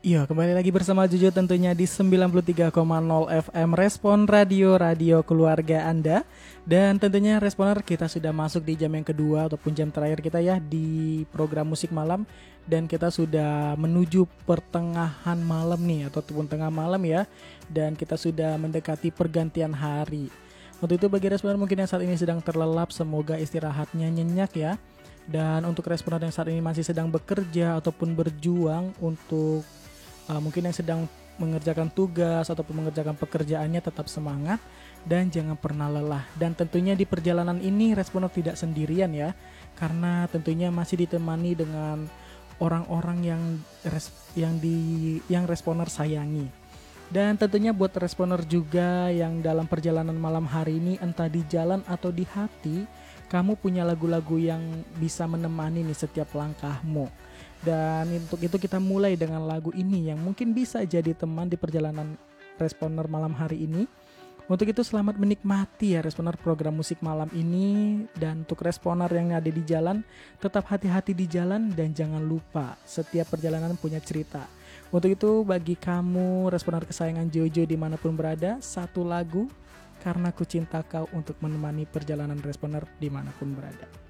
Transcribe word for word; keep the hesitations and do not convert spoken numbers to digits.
Iya, kembali lagi bersama Juju tentunya di sembilan puluh tiga koma nol F M Respon Radio, radio keluarga Anda. Dan tentunya Responer, kita sudah masuk di jam yang kedua ataupun jam terakhir kita ya di program musik malam. Dan kita sudah menuju pertengahan malam nih ataupun tengah malam ya. Dan kita sudah mendekati pergantian hari. Untuk itu bagi Responer mungkin yang saat ini sedang terlelap, semoga istirahatnya nyenyak ya. Dan untuk Responer yang saat ini masih sedang bekerja ataupun berjuang untuk Uh, mungkin yang sedang mengerjakan tugas ataupun mengerjakan pekerjaannya, tetap semangat dan jangan pernah lelah. Dan tentunya di perjalanan ini Responer tidak sendirian ya, karena tentunya masih ditemani dengan orang-orang yang res, yang di yang Responer sayangi. Dan tentunya buat Responer juga yang dalam perjalanan malam hari ini, entah di jalan atau di hati, kamu punya lagu-lagu yang bisa menemani nih setiap langkahmu. Dan untuk itu kita mulai dengan lagu ini yang mungkin bisa jadi teman di perjalanan Responer malam hari ini. Untuk itu selamat menikmati ya Responer program musik malam ini. Dan untuk Responer yang ada di jalan, tetap hati-hati di jalan dan jangan lupa setiap perjalanan punya cerita. Untuk itu bagi kamu Responer kesayangan Jojo dimanapun berada, satu lagu Karena Ku Cinta Kau untuk menemani perjalanan Responer dimanapun berada.